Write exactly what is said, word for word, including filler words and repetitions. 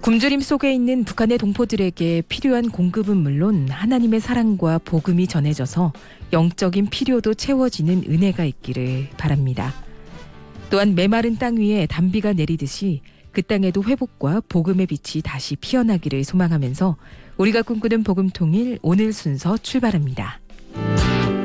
굶주림 속에 있는 북한의 동포들에게 필요한 공급은 물론 하나님의 사랑과 복음이 전해져서 영적인 필요도 채워지는 은혜가 있기를 바랍니다. 또한 메마른 땅 위에 단비가 내리듯이 그 땅에도 회복과 복음의 빛이 다시 피어나기를 소망하면서 우리가 꿈꾸는 복음 통일 오늘 순서 출발합니다.